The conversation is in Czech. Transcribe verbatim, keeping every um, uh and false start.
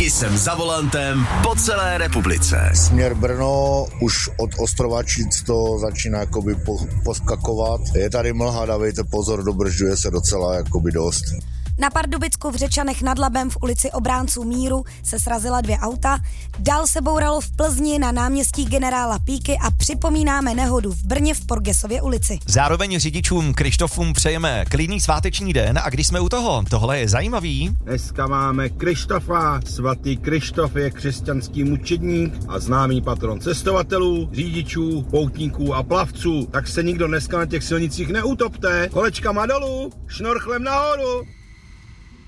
Taky jsem za volantem po celé republice. Směr Brno už od Ostrovačic to začíná jakoby po, poskakovat. Je tady mlha, dávejte pozor, dobržďuje se docela jakoby dost. Na Pardubicku v Řečanech nad Labem v ulici Obránců míru se srazila dvě auta, dál se bouralo v Plzni na náměstí generála Píky a připomínáme nehodu v Brně v Porgesově ulici. Zároveň řidičům Krištofům přejeme klidný sváteční den a když jsme u toho, tohle je zajímavý. Dneska máme Krištofa, svatý Krištof je křesťanský mučedník a známý patron cestovatelů, řidičů, poutníků a plavců. Tak se nikdo dneska na těch silnicích neutopte, kolečkama dolů, šnorchlem nahoru.